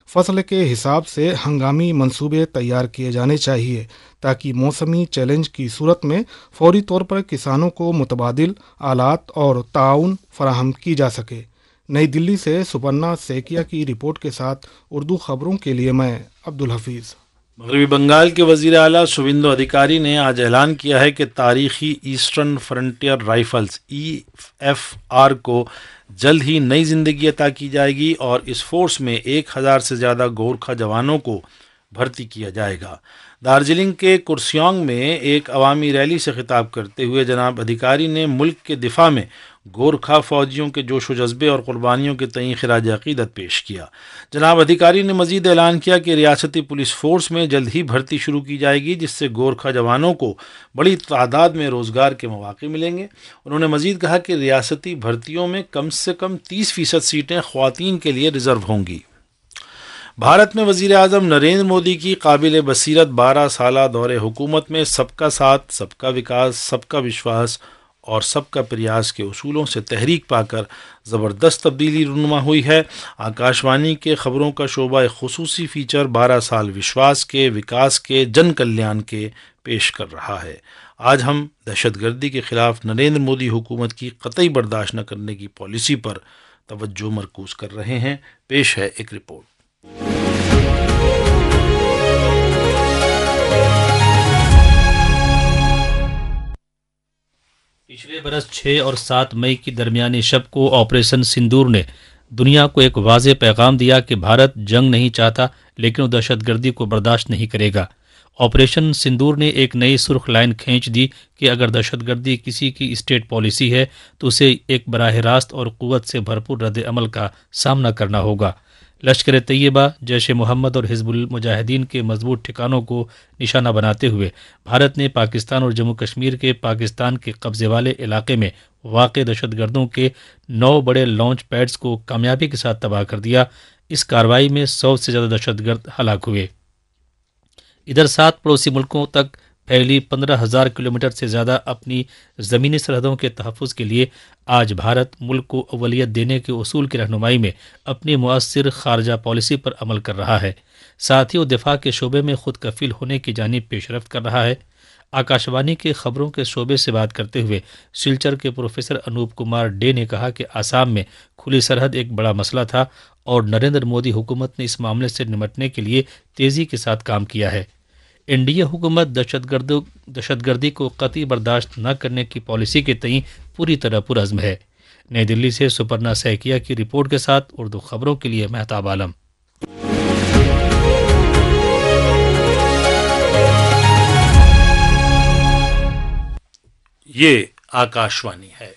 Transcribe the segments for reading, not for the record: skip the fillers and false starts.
فصل کے حساب سے ہنگامی منصوبے تیار کیے جانے چاہیے تاکہ موسمی چیلنج کی صورت میں فوری طور پر کسانوں کو متبادل آلات اور تعاون فراہم کی جا سکے۔ نئی دلی سے سپرنا سیکیا کی رپورٹ کے ساتھ اردو خبروں کے لیے میں عبدالحفیظ۔ مغربی بنگال کے وزیر اعلیٰ شوویندو ادھیکاری نے آج اعلان کیا ہے کہ تاریخی ایسٹرن فرنٹیئر رائفلز EFR کو جلد ہی نئی زندگی عطا کی جائے گی اور اس فورس میں 1000 سے زیادہ گورکھا جوانوں کو بھرتی کیا جائے گا۔ دارجلنگ کے کرسیونگ میں ایک عوامی ریلی سے خطاب کرتے ہوئے جناب ادھیکاری نے ملک کے دفاع میں گورکھا فوجیوں کے جوش و جذبے اور قربانیوں کے تئیں خراج عقیدت پیش کیا۔ جناب ادھیکاری نے مزید اعلان کیا کہ ریاستی پولیس فورس میں جلد ہی بھرتی شروع کی جائے گی، جس سے گورکھا جوانوں کو بڑی تعداد میں روزگار کے مواقع ملیں گے۔ انہوں نے مزید کہا کہ ریاستی بھرتیوں میں کم سے کم 30% سیٹیں خواتین کے لیے ریزرو ہوں گی۔ بھارت میں وزیر اعظم نریندر مودی کی قابل بصیرت 12 سالہ دور حکومت میں سب کا ساتھ، سب کا وکاس، سب کا وشواس اور سب کا پریاس کے اصولوں سے تحریک پا کر زبردست تبدیلی رونما ہوئی ہے۔ آکاشوانی کے خبروں کا شعبہ ایک خصوصی فیچر 12 سال وشواس کے، وکاس کے، جن کلیان کے پیش کر رہا ہے۔ آج ہم دہشت گردی کے خلاف نریندر مودی حکومت کی قطعی برداشت نہ کرنے کی پالیسی پر توجہ مرکوز کر رہے ہیں۔ پیش ہے ایک رپورٹ۔ پچھلے برس 6 اور 7 مئی کی درمیانی شب کو آپریشن سندور نے دنیا کو ایک واضح پیغام دیا کہ بھارت جنگ نہیں چاہتا، لیکن وہ دہشت گردی کو برداشت نہیں کرے گا۔ آپریشن سندور نے ایک نئی سرخ لائن کھینچ دی کہ اگر دہشت گردی کسی کی اسٹیٹ پالیسی ہے تو اسے ایک براہ راست اور قوت سے بھرپور رد عمل کا سامنا کرنا ہوگا۔ لشکر طیبہ، جیش محمد اور حزب المجاہدین کے مضبوط ٹھکانوں کو نشانہ بناتے ہوئے بھارت نے پاکستان اور جموں کشمیر کے پاکستان کے قبضے والے علاقے میں واقع دہشت گردوں کے 9 بڑے لانچ پیڈز کو کامیابی کے ساتھ تباہ کر دیا۔ اس کارروائی میں 100 سے زیادہ دہشت گرد ہلاک ہوئے۔ ادھر 7 پڑوسی ملکوں تک پھیلی 15,000 کلومیٹر سے زیادہ اپنی زمینی سرحدوں کے تحفظ کے لیے آج بھارت ملک کو اولویت دینے کے اصول کی رہنمائی میں اپنی مؤثر خارجہ پالیسی پر عمل کر رہا ہے، ساتھ ہی وہ دفاع کے شعبے میں خود کفیل ہونے کی جانب پیش رفت کر رہا ہے۔ آکاشوانی کے خبروں کے شعبے سے بات کرتے ہوئے سلچر کے پروفیسر انوپ کمار ڈے نے کہا کہ آسام میں کھلی سرحد ایک بڑا مسئلہ تھا اور نریندر مودی حکومت نے اس معاملے سے نمٹنے کے لیے تیزی کے ساتھ کام کیا ہے۔ NDA حکومت دہشت گردی کو قطعی برداشت نہ کرنے کی پالیسی کے تئیں پوری طرح پرعزم ہے۔ نئی دلی سے سپرنا سیکیا کی رپورٹ کے ساتھ اردو خبروں کے لیے مہتاب عالم۔ یہ آکاشوانی ہے۔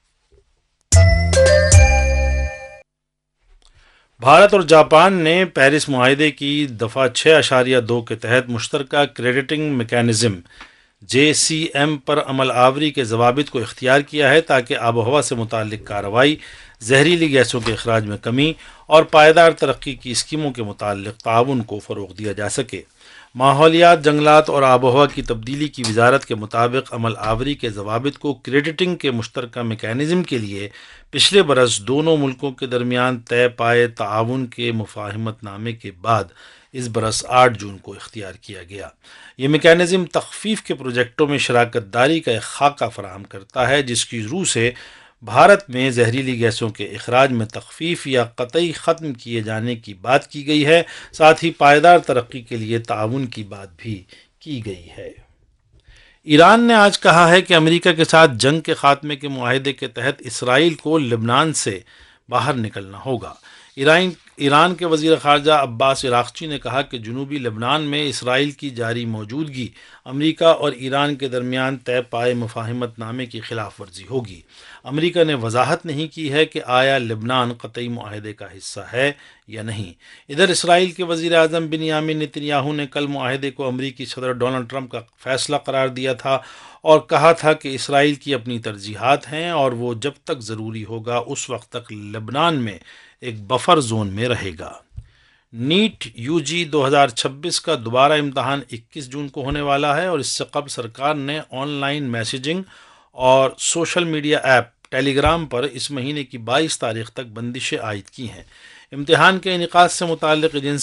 بھارت اور جاپان نے پیرس معاہدے کی دفعہ 6.2 کے تحت مشترکہ کریڈٹنگ میکانزم JCM پر عمل آوری کے ضوابط کو اختیار کیا ہے تاکہ آب و ہوا سے متعلق کارروائی، زہریلی گیسوں کے اخراج میں کمی اور پائیدار ترقی کی اسکیموں کے متعلق تعاون کو فروغ دیا جا سکے۔ ماحولیات، جنگلات اور آب و ہوا کی تبدیلی کی وزارت کے مطابق عمل آوری کے ضوابط کو کریڈٹنگ کے مشترکہ میکانزم کے لیے پچھلے برس دونوں ملکوں کے درمیان طے پائے تعاون کے مفاہمت نامے کے بعد اس برس 8 جون کو اختیار کیا گیا۔ یہ میکانزم تخفیف کے پروجیکٹوں میں شراکت داری کا ایک خاکہ فراہم کرتا ہے، جس کی روح سے بھارت میں زہریلی گیسوں کے اخراج میں تخفیف یا قطعی ختم کیے جانے کی بات کی گئی ہے، ساتھ ہی پائیدار ترقی کے لیے تعاون کی بات بھی کی گئی ہے۔ ایران نے آج کہا ہے کہ امریکہ کے ساتھ جنگ کے خاتمے کے معاہدے کے تحت اسرائیل کو لبنان سے باہر نکلنا ہوگا۔ ایران کے وزیر خارجہ عباس عراقچی نے کہا کہ جنوبی لبنان میں اسرائیل کی جاری موجودگی امریکہ اور ایران کے درمیان طے پائے مفاہمت نامے کی خلاف ورزی ہوگی۔ امریکہ نے وضاحت نہیں کی ہے کہ آیا لبنان قطعی معاہدے کا حصہ ہے یا نہیں۔ ادھر اسرائیل کے وزیر اعظم بنیامین نتنیاہو نے کل معاہدے کو امریکی صدر ڈونلڈ ٹرمپ کا فیصلہ قرار دیا تھا اور کہا تھا کہ اسرائیل کی اپنی ترجیحات ہیں اور وہ جب تک ضروری ہوگا اس وقت تک لبنان میں ایک بفر زون میں رہے گا۔ نیٹ UG 2026 کا دوبارہ امتحان 21 جون کو ہونے والا ہے اور اس سے قبل سرکار نے آن لائن میسیجنگ اور سوشل میڈیا ایپ ٹیلی گرام پر اس مہینے کی 22 تاریخ تک بندشیں عائد کی ہیں۔ امتحان کے انعقاد سے متعلق ایجنسی